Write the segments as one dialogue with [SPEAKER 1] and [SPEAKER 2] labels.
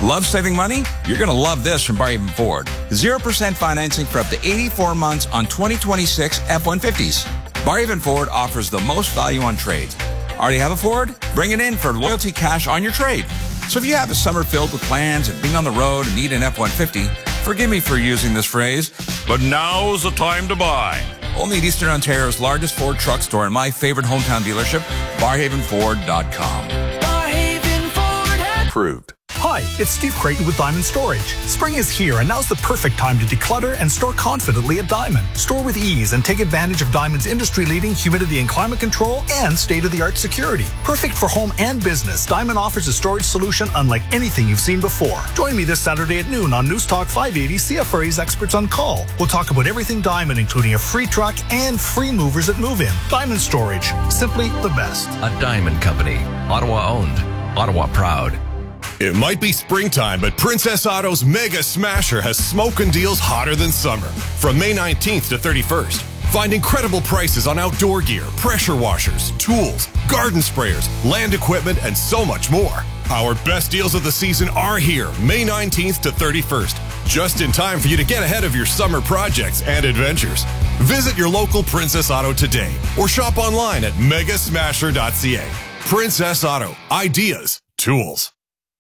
[SPEAKER 1] Love saving money? You're going to love this from Barhaven Ford. 0% financing for up to 84 months on 2026 F-150s. Barhaven Ford offers the most value on trades. Already have a Ford? Bring it in for loyalty cash on your trade. So if you have a summer filled with plans and being on the road and need an F-150, forgive me for using this phrase, but now's the time to buy. Only at Eastern Ontario's largest Ford truck store and my favorite hometown dealership, barhavenford.com.
[SPEAKER 2] Barhaven Ford approved.
[SPEAKER 3] Hi, it's Steve Creighton with Diamond Storage. Spring is here and now's the perfect time to declutter and store confidently at Diamond. Store with ease and take advantage of Diamond's industry-leading humidity and climate control and state-of-the-art security. Perfect for home and business, Diamond offers a storage solution unlike anything you've seen before. Join me this Saturday at noon on News Talk 580 CFRA's Experts on Call. We'll talk about everything Diamond, including a free truck and free movers at move-in. Diamond Storage, simply the best.
[SPEAKER 4] A Diamond Company, Ottawa owned, Ottawa proud.
[SPEAKER 5] It might be springtime, but Princess Auto's Mega Smasher has smoking deals hotter than summer. From May 19th to 31st, find incredible prices on outdoor gear, pressure washers, tools, garden sprayers, land equipment, and so much more. Our best deals of the season are here, May 19th to 31st, just in time for you to get ahead of your summer projects and adventures. Visit your local Princess Auto today or shop online at megasmasher.ca. Princess Auto, ideas, tools.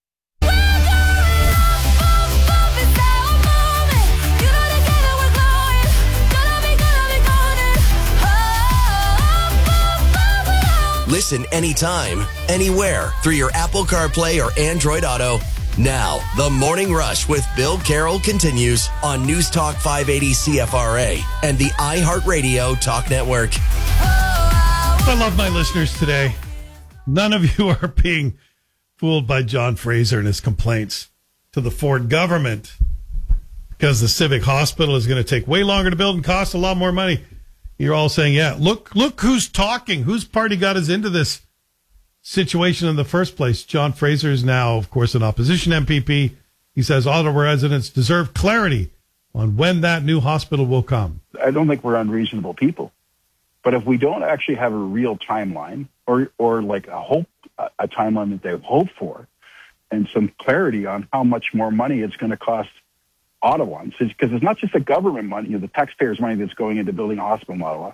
[SPEAKER 6] Listen anytime, anywhere through your Apple CarPlay or Android Auto. Now, the Morning Rush with Bill Carroll continues on News Talk 580 CFRA and the iHeartRadio Talk Network.
[SPEAKER 7] I love my listeners today. None of you are being fooled by John Fraser and his complaints to the Ford government because the Civic Hospital is going to take way longer to build and cost a lot more money. You're all saying, yeah, look who's talking. Whose party got us into this situation in the first place? John Fraser is now, of course, an opposition MPP. He says Ottawa residents deserve clarity on when that new hospital will come.
[SPEAKER 8] I don't think we're unreasonable people. But if we don't actually have a real timeline or like a timeline that they hope for and some clarity on how much more money it's going to cost Ottawans, because it's not just the government money, the taxpayers' money that's going into building a hospital in Ottawa.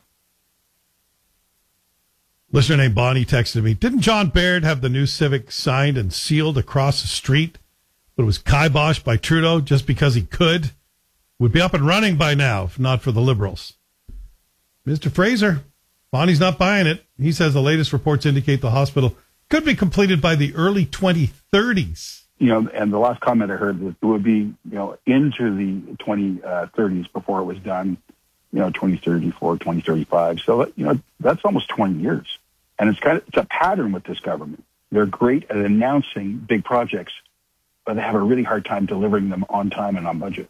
[SPEAKER 7] Listener named Bonnie texted me, didn't John Baird have the new Civic signed and sealed across the street, but it was kiboshed by Trudeau just because he could? Would be up and running by now, if not for the Liberals. Mr. Fraser, Bonnie's not buying it. He says the latest reports indicate the hospital could be completed by the early 2030s.
[SPEAKER 8] And the last comment I heard was it would be, into the 2030s before it was done, 2034, 2035. So, that's almost 20 years. And it's a pattern with this government. They're great at announcing big projects, but they have a really hard time delivering them on time and on budget.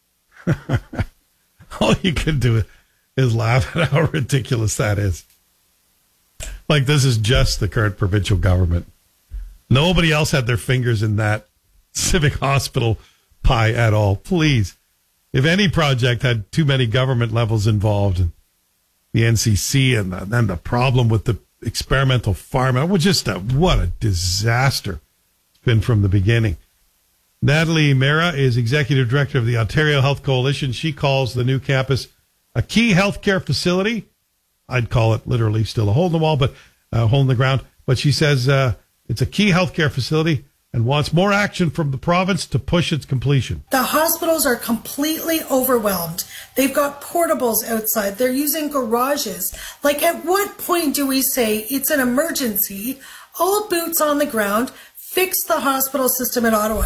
[SPEAKER 7] All you can do is laugh at how ridiculous that is. Like, this is just the current provincial government. Nobody else had their fingers in that Civic Hospital pie at all. Please, if any project had too many government levels involved, and the NCC and then the problem with the experimental farm, it was just what a disaster it's been from the beginning. Natalie Mera is executive director of the Ontario Health Coalition. She calls the new campus a key healthcare facility. I'd call it literally still a hole in the wall, but a hole in the ground. But she says it's a key healthcare facility and wants more action from the province to push its completion.
[SPEAKER 9] The hospitals are completely overwhelmed. They've got portables outside. They're using garages. Like, at what point do we say it's an emergency, all boots on the ground, fix the hospital system in Ottawa?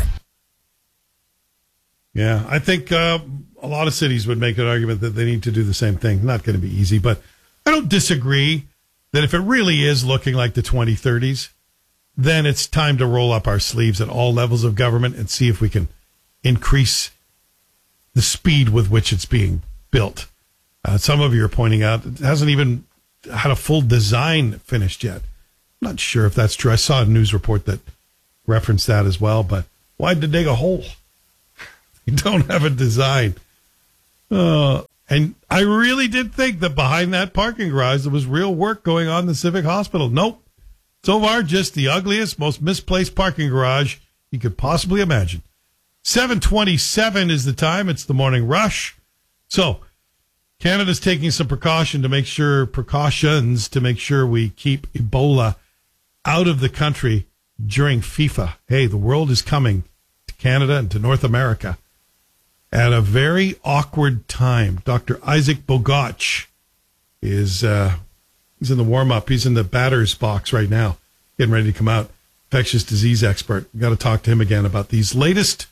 [SPEAKER 7] Yeah, I think a lot of cities would make an argument that they need to do the same thing. Not going to be easy, but I don't disagree that if it really is looking like the 2030s, then it's time to roll up our sleeves at all levels of government and see if we can increase the speed with which it's being built. Some of you are pointing out it hasn't even had a full design finished yet. I'm not sure if that's true. I saw a news report that referenced that as well, but why'd they dig a hole? You don't have a design. And I really did think that behind that parking garage, there was real work going on in the Civic Hospital. Nope. So far, just the ugliest, most misplaced parking garage you could possibly imagine. 7:27 is the time. It's the morning rush. So Canada's taking some precautions to make sure we keep Ebola out of the country during FIFA. Hey, the world is coming to Canada and to North America at a very awkward time. Dr. Isaac Bogoch is he's in the warm-up. He's in the batter's box right now, getting ready to come out. Infectious disease expert. We've got to talk to him again about these latest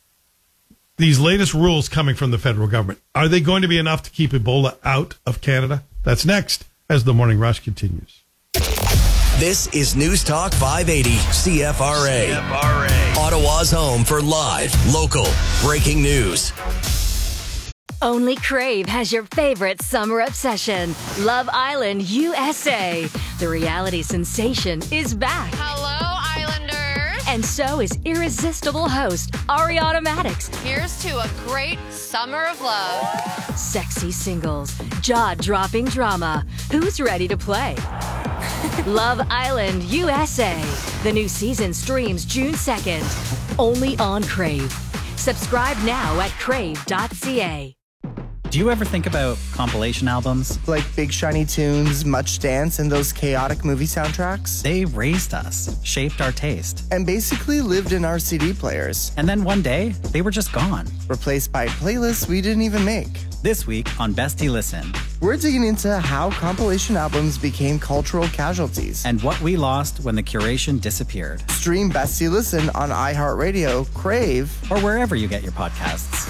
[SPEAKER 7] rules coming from the federal government. Are they going to be enough to keep Ebola out of Canada? That's next as the Morning Rush continues.
[SPEAKER 6] This is News Talk 580 CFRA. Ottawa's home for live, local, breaking news.
[SPEAKER 10] Only Crave has your favorite summer obsession, Love Island USA. The reality sensation is back.
[SPEAKER 11] Hello, Islanders.
[SPEAKER 10] And so is irresistible host Ariana Maddox.
[SPEAKER 11] Here's to a great summer of love.
[SPEAKER 10] Sexy singles, jaw-dropping drama. Who's ready to play? Love Island USA. The new season streams June 2nd. Only on Crave. Subscribe now at crave.ca.
[SPEAKER 12] Do you ever think about compilation albums?
[SPEAKER 13] Like Big Shiny Tunes, Much Dance, and those chaotic movie soundtracks?
[SPEAKER 12] They raised us, shaped our taste.
[SPEAKER 13] And basically lived in our CD players.
[SPEAKER 12] And then one day, they were just gone.
[SPEAKER 13] Replaced by playlists we didn't even make.
[SPEAKER 12] This week on Bestie Listen,
[SPEAKER 13] we're digging into how compilation albums became cultural casualties.
[SPEAKER 12] And what we lost when the curation disappeared.
[SPEAKER 13] Stream Bestie Listen on iHeartRadio, Crave,
[SPEAKER 12] or wherever you get your podcasts.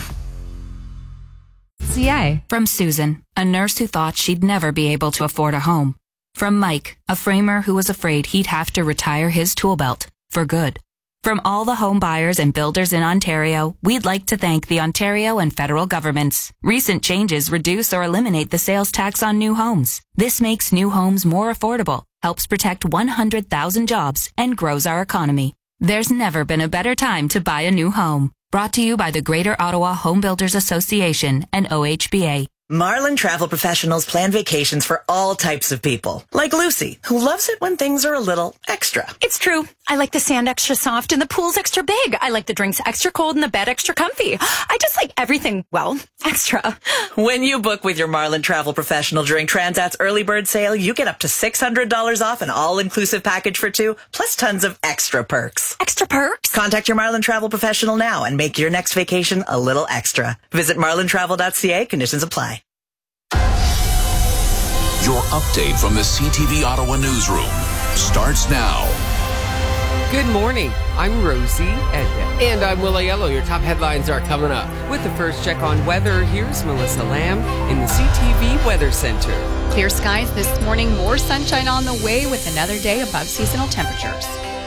[SPEAKER 14] CA. From Susan, a nurse who thought she'd never be able to afford a home. From Mike, a framer who was afraid he'd have to retire his tool belt for good. From all the home buyers and builders in Ontario, we'd like to thank the Ontario and federal governments. Recent changes reduce or eliminate the sales tax on new homes. This makes new homes more affordable, helps protect 100,000 jobs, and grows our economy. There's never been a better time to buy a new home. Brought to you by the Greater Ottawa Home Builders Association and OHBA.
[SPEAKER 15] Marlin Travel Professionals plan vacations for all types of people. Like Lucy, who loves it when things are a little extra.
[SPEAKER 16] It's true. I like the sand extra soft and the pool's extra big. I like the drinks extra cold and the bed extra comfy. I just like everything, well, extra.
[SPEAKER 15] When you book with your Marlin Travel Professional during Transat's early bird sale, you get up to $600 off an all-inclusive package for two, plus tons of extra perks.
[SPEAKER 16] Extra perks?
[SPEAKER 15] Contact your Marlin Travel Professional now and make your next vacation a little extra. Visit marlintravel.ca. Conditions apply.
[SPEAKER 2] Your update from the CTV Ottawa newsroom starts now.
[SPEAKER 17] Good morning. I'm Rosie Edna. And I'm Willa Yellow. Your top headlines are coming up. With the first check on weather, here's Melissa Lamb in the CTV Weather Center.
[SPEAKER 18] Clear skies this morning. More sunshine on the way with another day above seasonal temperatures.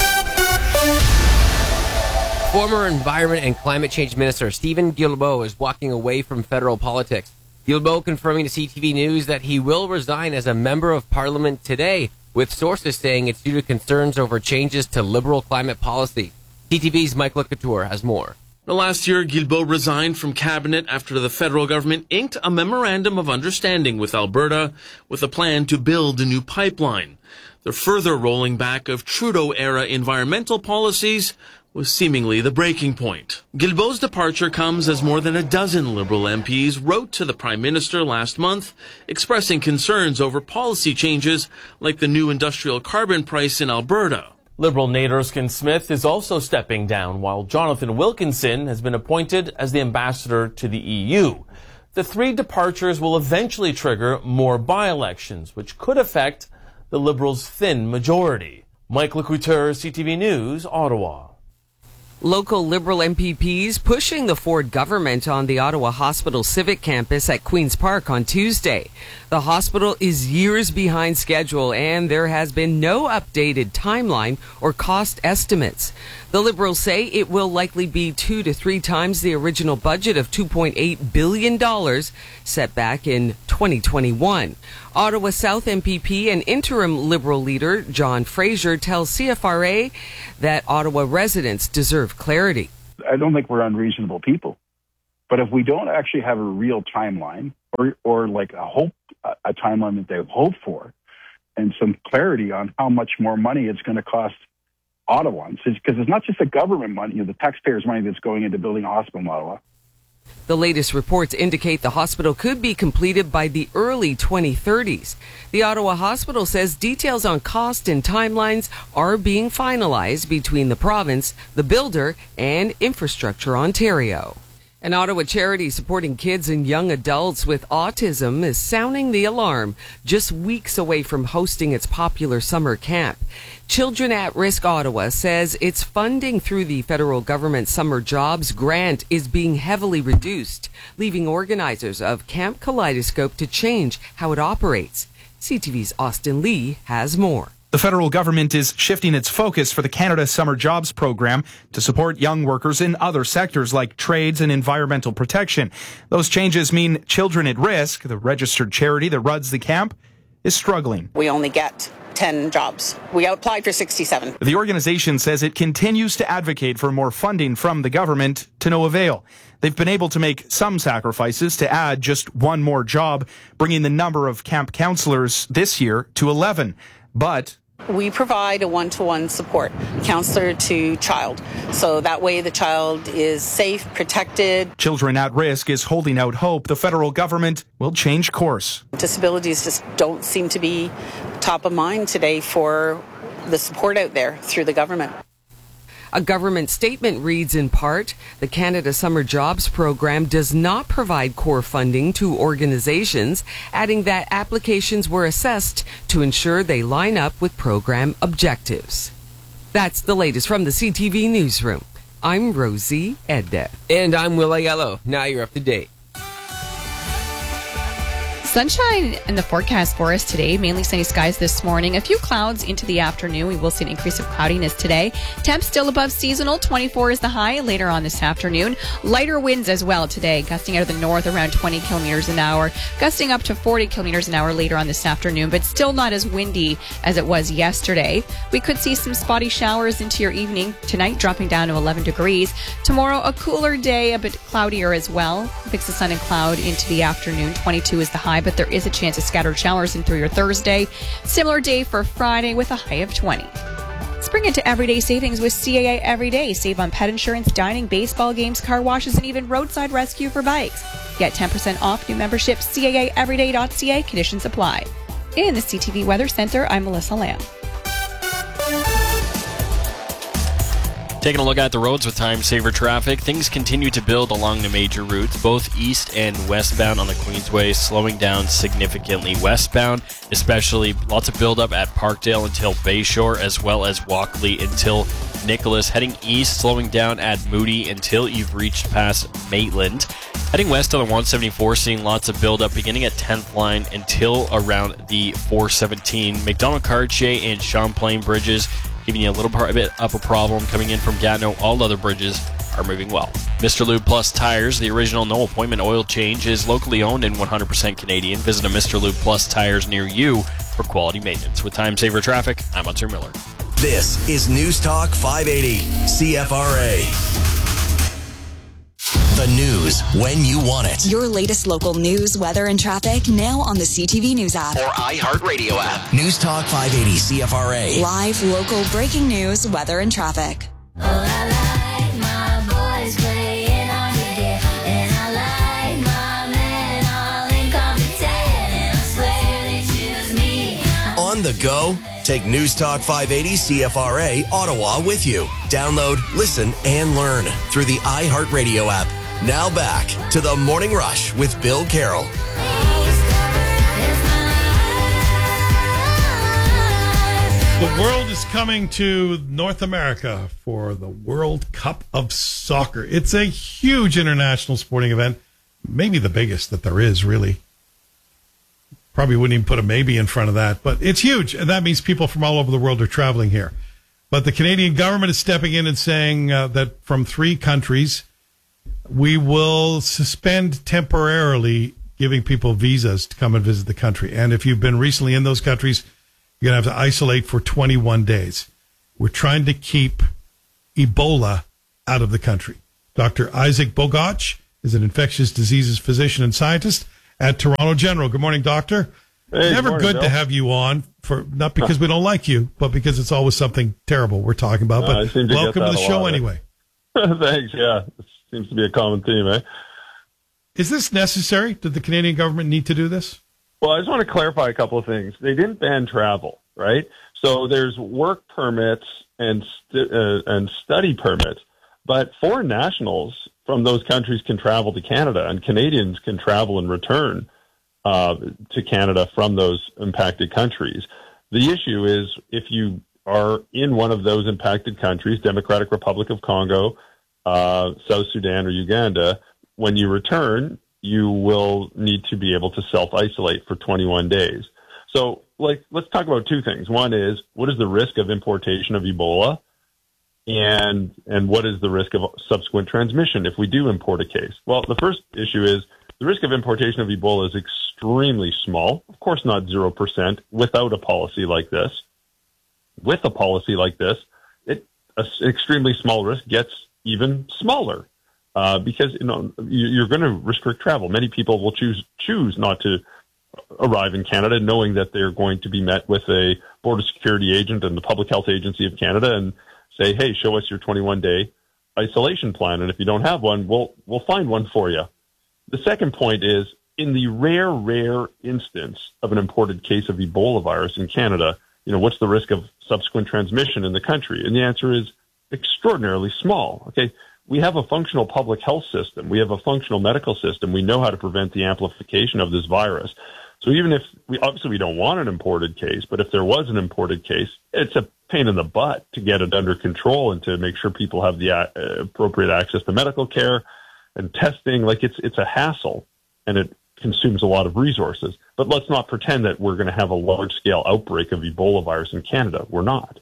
[SPEAKER 17] Former Environment and Climate Change Minister Stephen Guilbeault is walking away from federal politics. Guilbeault confirming to CTV News that he will resign as a member of Parliament today, with sources saying it's due to concerns over changes to Liberal climate policy. CTV's Mike LeCouture has more.
[SPEAKER 19] Last year, Guilbeault resigned from cabinet after the federal government inked a memorandum of understanding with Alberta with a plan to build a new pipeline. The further rolling back of Trudeau-era environmental policies was seemingly the breaking point. Guilbeault's departure comes as more than a dozen Liberal MPs wrote to the Prime Minister last month, expressing concerns over policy changes like the new industrial carbon price in Alberta.
[SPEAKER 20] Liberal Nate Erskine-Smith is also stepping down, while Jonathan Wilkinson has been appointed as the ambassador to the EU. The three departures will eventually trigger more by-elections, which could affect the Liberals' thin majority. Mike LeCouture, CTV News, Ottawa.
[SPEAKER 17] Local Liberal MPPs pushing the Ford government on the Ottawa Hospital Civic Campus at Queen's Park on Tuesday. The hospital is years behind schedule and there has been no updated timeline or cost estimates. The Liberals say it will likely be 2 to 3 times the original budget of $2.8 billion set back in 2021. Ottawa South MPP and interim Liberal leader John Fraser tells CFRA that Ottawa residents deserve clarity.
[SPEAKER 8] I don't think we're unreasonable people, but if we don't actually have a real timeline or like a timeline that they hope for, and some clarity on how much more money it's going to cost Ottawa, because it's not just the government money, the taxpayers' money that's going into building a hospital in Ottawa.
[SPEAKER 17] The latest reports indicate the hospital could be completed by the early 2030s. The Ottawa Hospital says details on cost and timelines are being finalized between the province, the builder, and Infrastructure Ontario. An Ottawa charity supporting kids and young adults with autism is sounding the alarm just weeks away from hosting its popular summer camp. Children at Risk Ottawa says its funding through the federal government summer jobs grant is being heavily reduced, leaving organizers of Camp Kaleidoscope to change how it operates. CTV's Austin Lee has more.
[SPEAKER 21] The federal government is shifting its focus for the Canada Summer Jobs Program to support young workers in other sectors like trades and environmental protection. Those changes mean Children at Risk, the registered charity that runs the camp, is struggling.
[SPEAKER 22] We only get 10 jobs. We applied for 67.
[SPEAKER 21] The organization says it continues to advocate for more funding from the government to no avail. They've been able to make some sacrifices to add just one more job, bringing the number of camp counselors this year to 11. But
[SPEAKER 22] we provide a one-to-one support, counselor to child. So that way the child is safe, protected.
[SPEAKER 21] Children at Risk is holding out hope the federal government will change course.
[SPEAKER 22] Disabilities just don't seem to be top of mind today for the support out there through the government.
[SPEAKER 17] A government statement reads in part, the Canada Summer Jobs Program does not provide core funding to organizations, adding that applications were assessed to ensure they line up with program objectives. That's the latest from the CTV Newsroom. I'm Rosie Edda.
[SPEAKER 23] And I'm Will Aiello. Now you're up to date.
[SPEAKER 18] Sunshine in the forecast for us today. Mainly sunny skies this morning. A few clouds into the afternoon. We will see an increase of cloudiness today. Temps still above seasonal. 24 is the high later on this afternoon. Lighter winds as well today. Gusting out of the north around 20 kilometers an hour. Gusting up to 40 kilometers an hour later on this afternoon. But still not as windy as it was yesterday. We could see some spotty showers into your evening. Tonight dropping down to 11 degrees. Tomorrow a cooler day. A bit cloudier as well. Mix of sun and cloud into the afternoon. 22 is the high. But there is a chance of scattered showers in through your Thursday. Similar day for Friday with a high of 20. Spring into everyday savings with CAA Everyday. Save on pet insurance, dining, baseball games, car washes, and even roadside rescue for bikes. Get 10% off new membership. CAAeveryday.ca. Conditions apply. In the CTV Weather Center, I'm Melissa Lamb.
[SPEAKER 24] Taking a look at the roads with time-saver traffic, things continue to build along the major routes, both east and westbound on the Queensway, slowing down significantly westbound, especially lots of buildup at Parkdale until Bayshore, as well as Walkley until Nicholas. Heading east, slowing down at Moody until you've reached past Maitland. Heading west on the 174, seeing lots of buildup beginning at 10th line until around the 417. McDonald-Cartier and Champlain bridges giving you a little bit of a problem coming in from Gatineau. All other bridges are moving well. Mr. Lube Plus Tires, the original no-appointment oil change, is locally owned and 100% Canadian. Visit a Mr. Lube Plus Tires near you for quality maintenance. With time-saver traffic, I'm Hunter Miller.
[SPEAKER 6] This is News Talk 580, CFRA. The news when you want it.
[SPEAKER 25] Your latest local news, weather, and traffic now on the CTV News app.
[SPEAKER 6] Or iHeartRadio app. News Talk 580 CFRA.
[SPEAKER 25] Live, local, breaking news, weather, and traffic.
[SPEAKER 26] Oh, I like my boys playing on the gear, and I like my men all incompetent, and I swear they choose me.
[SPEAKER 6] On the go? Take News Talk 580 CFRA Ottawa with you. Download, listen, and learn through the iHeartRadio app. Now back to the Morning Rush with Bill Carroll.
[SPEAKER 7] The world is coming to North America for the World Cup of Soccer. It's a huge international sporting event, maybe the biggest that there is, really. Probably wouldn't even put a maybe in front of that, but it's huge, and that means people from all over the world are traveling here. But the Canadian government is stepping in and saying that from 3 countries, we will suspend temporarily giving people visas to come and visit the country. And if you've been recently in those countries, you're going to have to isolate for 21 days. We're trying to keep Ebola out of the country. Dr. Isaac Bogoch is an infectious diseases physician and scientist at Toronto General. Good morning, doctor.
[SPEAKER 27] Hey,
[SPEAKER 7] Never
[SPEAKER 27] morning,
[SPEAKER 7] good
[SPEAKER 27] Bill.
[SPEAKER 7] to have you on. not because we don't like you, but because it's always something terrible we're talking about.
[SPEAKER 1] I
[SPEAKER 7] But
[SPEAKER 1] seem to
[SPEAKER 7] welcome
[SPEAKER 1] get
[SPEAKER 7] to
[SPEAKER 1] that
[SPEAKER 7] the
[SPEAKER 1] a
[SPEAKER 7] show
[SPEAKER 1] lot.
[SPEAKER 7] anyway.
[SPEAKER 1] Thanks. Yeah, it seems to be a common theme, eh?
[SPEAKER 7] Is this necessary? Did the Canadian government need to do this?
[SPEAKER 1] Well, I just want to clarify a couple of things. They didn't ban travel, right? So there's work permits and study permits, but foreign nationals from those countries can travel to Canada, and Canadians can travel and return to Canada from those impacted countries. The issue is if you are in one of those impacted countries, Democratic Republic of Congo, South Sudan, or Uganda, when you return, you will need to be able to self-isolate for 21 days. So, let's talk about two things. One is, what is the risk of importation of Ebola? And what is the risk of subsequent transmission if we do import a case? Well, the first issue is the risk of importation of Ebola is extremely small. Of course, not 0% without a policy like this. With a policy like this, an extremely small risk gets even smaller because you're going to restrict travel. Many people will choose not to arrive in Canada knowing that they're going to be met with a border security agent and the Public Health Agency of Canada and say, hey, show us your 21-day isolation plan. And if you don't have one, we'll find one for you. The second point is, in the rare instance of an imported case of Ebola virus in Canada, what's the risk of subsequent transmission in the country? And the answer is extraordinarily small. Okay. We have a functional public health system. We have a functional medical system. We know how to prevent the amplification of this virus. So even if we don't want an imported case, but if there was an imported case, it's a pain in the butt to get it under control and to make sure people have the appropriate access to medical care and testing. It's a hassle, and it consumes a lot of resources. But let's not pretend that we're going to have a large-scale outbreak of Ebola virus in Canada. We're not.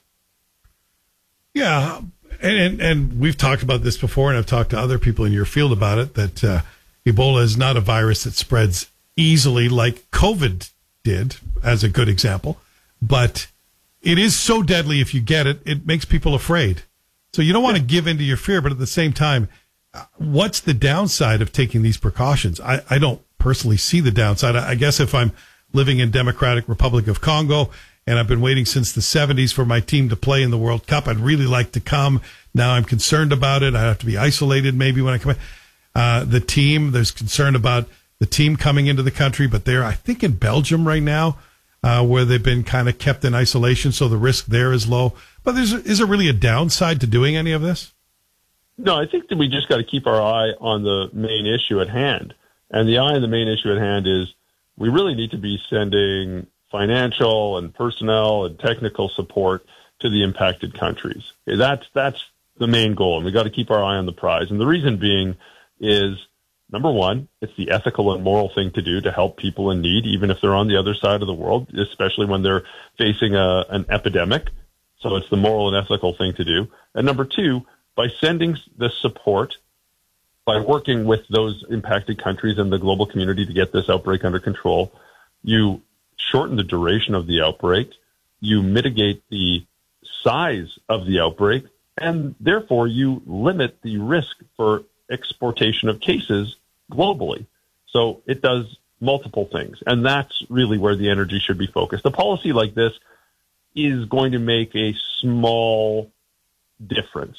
[SPEAKER 7] Yeah, and we've talked about this before, and I've talked to other people in your field about it, that Ebola is not a virus that spreads easily like COVID did, as a good example. But it is so deadly if you get it, it makes people afraid. So you don't want to give in to your fear, but at the same time, what's the downside of taking these precautions? I don't personally see the downside. I guess if I'm living in Democratic Republic of Congo and I've been waiting since the 70s for my team to play in the World Cup, I'd really like to come. Now I'm concerned about it. I have to be isolated maybe when I come in. There's concern about the team coming into the country, but they're, I think, in Belgium right now, where they've been kind of kept in isolation, so the risk there is low. But is there really a downside to doing any of this?
[SPEAKER 1] No, I think that we just got to keep our eye on the main issue at hand. And the eye on the main issue at hand is we really need to be sending financial and personnel and technical support to the impacted countries. Okay, that's the main goal, and we got to keep our eye on the prize. And the reason being is, number one, it's the ethical and moral thing to do to help people in need, even if they're on the other side of the world, especially when they're facing an epidemic. So it's the moral and ethical thing to do. And number two, by sending the support, by working with those impacted countries and the global community to get this outbreak under control, you shorten the duration of the outbreak, you mitigate the size of the outbreak, and therefore you limit the risk for exportation of cases globally. So it does multiple things, and that's really where the energy should be focused. A policy like this is going to make a small difference,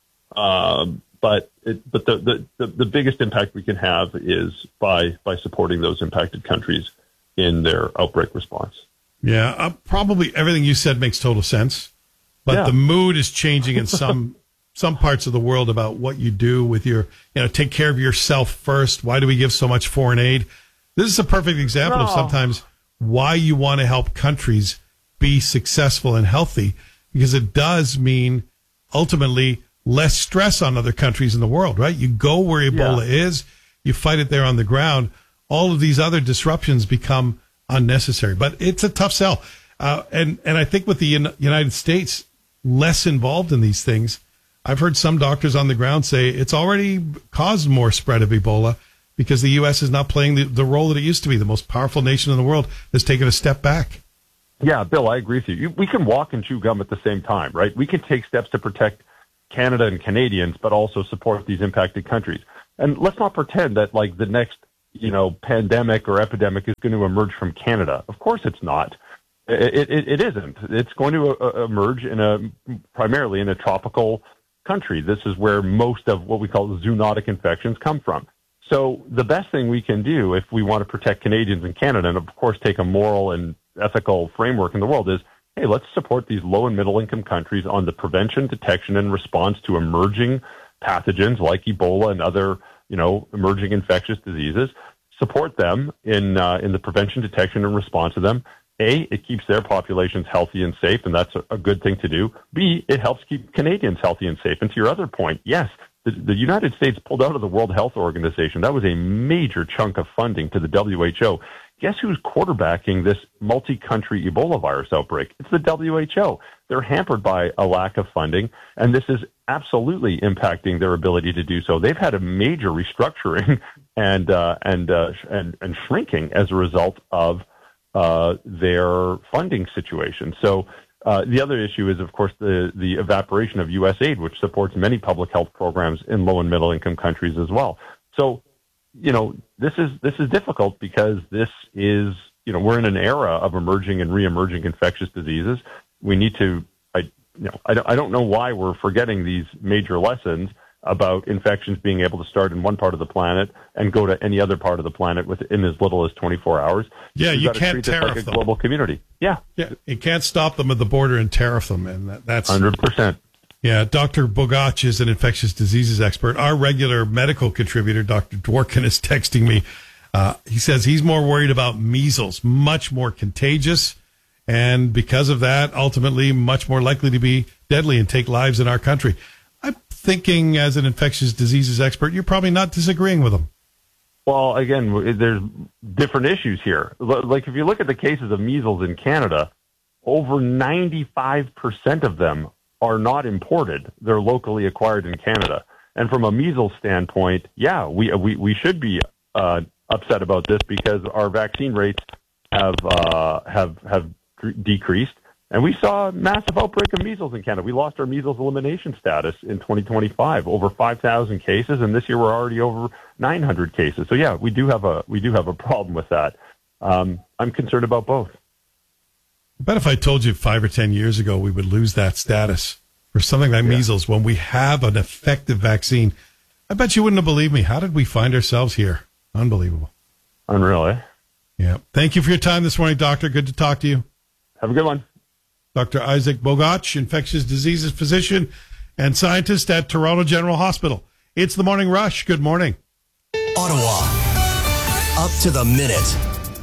[SPEAKER 1] but the biggest impact we can have is by supporting those impacted countries in their outbreak response.
[SPEAKER 7] Yeah, probably everything you said makes total sense, but the mood is changing in some parts of the world about what you do with your, take care of yourself first. Why do we give so much foreign aid? This is a perfect example of sometimes why you want to help countries be successful and healthy, because it does mean ultimately less stress on other countries in the world, right? You go where Ebola is, you fight it there on the ground. All of these other disruptions become unnecessary, but it's a tough sell. And I think with the United States less involved in these things, I've heard some doctors on the ground say it's already caused more spread of Ebola because the U.S. is not playing the role that it used to be. The most powerful nation in the world has taken a step back.
[SPEAKER 1] Yeah, Bill, I agree with you. We can walk and chew gum at the same time, right? We can take steps to protect Canada and Canadians, but also support these impacted countries. And let's not pretend that like the next, pandemic or epidemic is going to emerge from Canada. Of course it's not. It isn't. It's going to emerge primarily in a tropical country. This is where most of what we call zoonotic infections come from. So the best thing we can do if we want to protect Canadians and Canada, and of course take a moral and ethical framework in the world, is, hey, let's support these low and middle income countries on the prevention, detection, and response to emerging pathogens like Ebola and other, emerging infectious diseases. Support them in the prevention, detection, and response to them. A, it keeps their populations healthy and safe, and that's a good thing to do. B, it helps keep Canadians healthy and safe. And to your other point, yes, the United States pulled out of the World Health Organization. That was a major chunk of funding to the WHO. Guess who's quarterbacking this multi-country Ebola virus outbreak? It's the WHO. They're hampered by a lack of funding, and this is absolutely impacting their ability to do so. They've had a major restructuring and shrinking as a result of their funding situation. So the other issue is, of course, the evaporation of U.S. aid, which supports many public health programs in low and middle income countries as well. So, this is difficult because this is, we're in an era of emerging and re-emerging infectious diseases. We need to, I don't know why we're forgetting these major lessons about infections being able to start in one part of the planet and go to any other part of the planet within as little as 24 hours.
[SPEAKER 7] Yeah, you can't tariff
[SPEAKER 1] like a
[SPEAKER 7] them.
[SPEAKER 1] Global community. Yeah,
[SPEAKER 7] you can't stop them at the border and tariff them, and that's
[SPEAKER 1] 100%.
[SPEAKER 7] Yeah, Dr. Bogach is an infectious diseases expert. Our regular medical contributor, Dr. Dworkin, is texting me. He says he's more worried about measles, much more contagious, and because of that, ultimately much more likely to be deadly and take lives in our country. I'm thinking, as an infectious diseases expert, you're probably not disagreeing with him.
[SPEAKER 1] Well, again, there's different issues here. Like if you look at the cases of measles in Canada, over 95% of them are not imported. They're locally acquired in Canada. And from a measles standpoint, yeah, we should be upset about this because our vaccine rates have decreased. And we saw a massive outbreak of measles in Canada. We lost our measles elimination status in 2025, over 5,000 cases, and this year we're already over 900 cases. So yeah, we do have a problem with that. I'm concerned about both.
[SPEAKER 7] I bet if I told you 5 or 10 years ago we would lose that status for something like measles when we have an effective vaccine, I bet you wouldn't have believed me. How did we find ourselves here? Unbelievable.
[SPEAKER 1] Unreal, eh?
[SPEAKER 7] Yeah. Thank you for your time this morning, Doctor. Good to talk to you.
[SPEAKER 1] Have a good one.
[SPEAKER 7] Dr. Isaac Bogach, infectious diseases physician and scientist at Toronto General Hospital. It's the Morning Rush. Good morning.
[SPEAKER 6] Ottawa, up to the minute.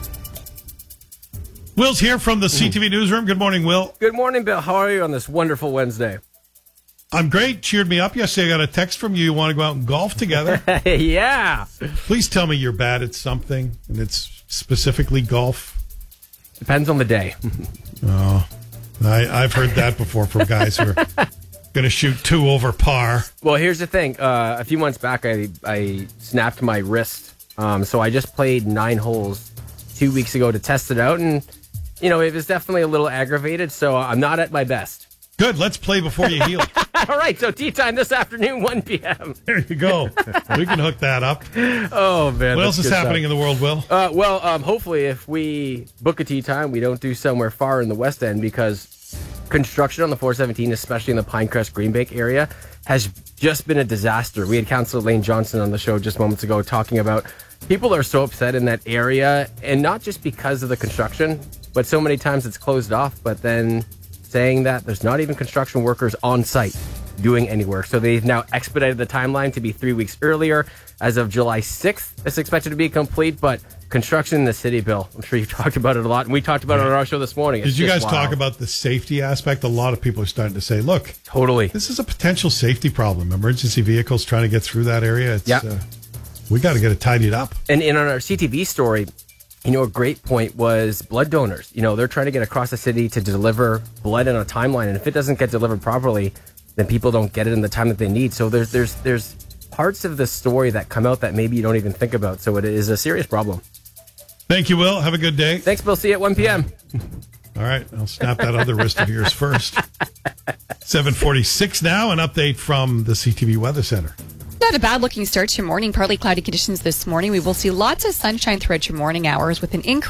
[SPEAKER 7] Will's here from the CTV newsroom. Good morning, Will.
[SPEAKER 23] Good morning, Bill. How are you on this wonderful Wednesday?
[SPEAKER 7] I'm great. Cheered me up yesterday. I got a text from you. You want to go out and golf together?
[SPEAKER 23] Yeah.
[SPEAKER 7] Please tell me you're bad at something, and it's specifically golf.
[SPEAKER 23] Depends on the day.
[SPEAKER 7] Oh, I've heard that before from guys who are going to shoot 2 over par.
[SPEAKER 23] Well, here's the thing. A few months back, I snapped my wrist. So I just played 9 holes 2 weeks ago to test it out. And, it was definitely a little aggravated. So I'm not at my best.
[SPEAKER 7] Good. Let's play before you heal.
[SPEAKER 23] All right. So tea time this afternoon, 1 p.m.
[SPEAKER 7] There you go. We can hook that up.
[SPEAKER 23] Oh, man.
[SPEAKER 7] What else is happening in the world, Will?
[SPEAKER 23] Hopefully, if we book a tea time, we don't do somewhere far in the West End because construction on the 417, especially in the Pinecrest Greenbank area, has just been a disaster. We had Councillor Lane Johnson on the show just moments ago talking about people are so upset in that area, and not just because of the construction, but so many times it's closed off, but then saying that there's not even construction workers on site doing any work. So they've now expedited the timeline to be 3 weeks earlier. As of July 6th, it's expected to be complete, but construction in the city, Bill, I'm sure you've talked about it a lot, and we talked about it on our show this morning.
[SPEAKER 7] Did you guys talk about the safety aspect? A lot of people are starting to say, look,
[SPEAKER 23] totally,
[SPEAKER 7] this is a potential safety problem. Emergency vehicles trying to get through that area. We got to get it tidied up.
[SPEAKER 23] And in our CTV story, a great point was blood donors. They're trying to get across the city to deliver blood in a timeline, and if it doesn't get delivered properly, then people don't get it in the time that they need. So there's parts of the story that come out that maybe you don't even think about. So it is a serious problem.
[SPEAKER 7] Thank you, Will. Have a good day.
[SPEAKER 23] Thanks, Bill. See you at 1 p.m.
[SPEAKER 7] All right. I'll snap that other wrist of yours first. 7:46 now. An update from the CTV Weather Center.
[SPEAKER 18] Not a bad looking start to your morning. Partly cloudy conditions this morning. We will see lots of sunshine throughout your morning hours with an increase